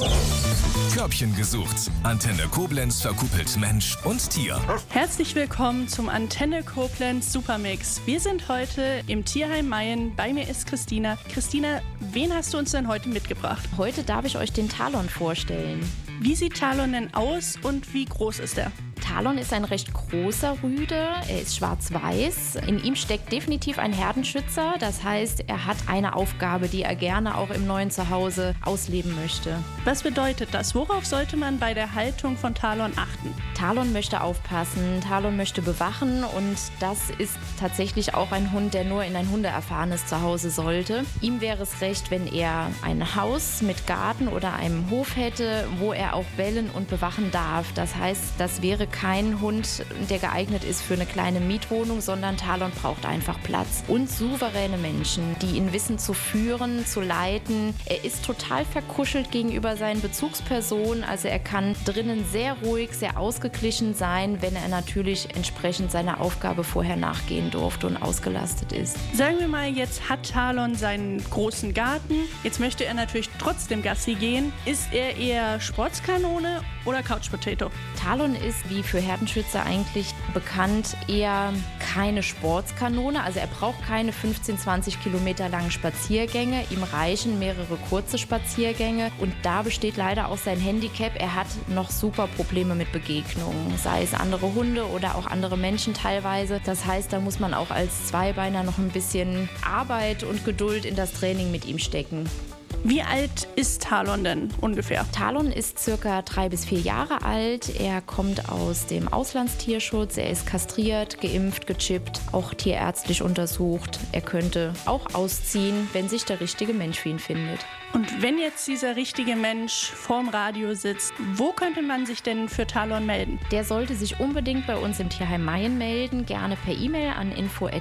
Körbchen gesucht. Antenne Koblenz verkuppelt Mensch und Tier. Herzlich willkommen zum Antenne Koblenz Supermix. Wir sind heute im Tierheim Mayen. Bei mir ist Christina. Christina, wen hast du uns denn heute mitgebracht? Heute darf ich euch den Talon vorstellen. Wie sieht Talon denn aus und wie groß ist er? Talon ist ein recht großer Rüde, er ist schwarz-weiß. In ihm steckt definitiv ein Herdenschützer, das heißt, er hat eine Aufgabe, die er gerne auch im neuen Zuhause ausleben möchte. Was bedeutet das? Worauf sollte man bei der Haltung von Talon achten? Talon möchte aufpassen, Talon möchte bewachen und das ist tatsächlich auch ein Hund, der nur in ein hundeerfahrenes Zuhause sollte. Ihm wäre es recht, wenn er ein Haus mit Garten oder einem Hof hätte, wo er auch bellen und bewachen darf. Das heißt, das wäre kein Hund, der geeignet ist für eine kleine Mietwohnung, sondern Talon braucht einfach Platz. Und souveräne Menschen, die ihn wissen zu führen, zu leiten. Er ist total verkuschelt gegenüber seinen Bezugspersonen, also er kann drinnen sehr ruhig, sehr ausgeglichen sein, wenn er natürlich entsprechend seiner Aufgabe vorher nachgehen durfte und ausgelastet ist. Sagen wir mal, jetzt hat Talon seinen großen Garten. Jetzt möchte er natürlich trotzdem Gassi gehen. Ist er eher Sportskanone oder Couch Potato? Talon ist, wie für Herdenschützer eigentlich bekannt, eher keine Sportskanone. Also er braucht keine 15, 20 Kilometer langen Spaziergänge. Ihm reichen mehrere kurze Spaziergänge. Und da besteht leider auch sein Handicap. Er hat noch super Probleme mit Begegnungen, sei es andere Hunde oder auch andere Menschen teilweise. Das heißt, da muss man auch als Zweibeiner noch ein bisschen Arbeit und Geduld in das Training mit ihm stecken. Wie alt ist Talon denn ungefähr? Talon ist circa 3 bis 4 Jahre alt. Er kommt aus dem Auslandstierschutz. Er ist kastriert, geimpft, gechippt, auch tierärztlich untersucht. Er könnte auch ausziehen, wenn sich der richtige Mensch für ihn findet. Und wenn jetzt dieser richtige Mensch vorm Radio sitzt, wo könnte man sich denn für Talon melden? Der sollte sich unbedingt bei uns im Tierheim Mayen melden, gerne per E-Mail an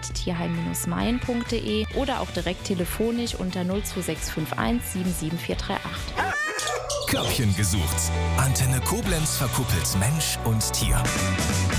info@tierheim-mayen.de oder auch direkt telefonisch unter 02651 77438. Körbchen gesucht. Antenne Koblenz verkuppelt Mensch und Tier.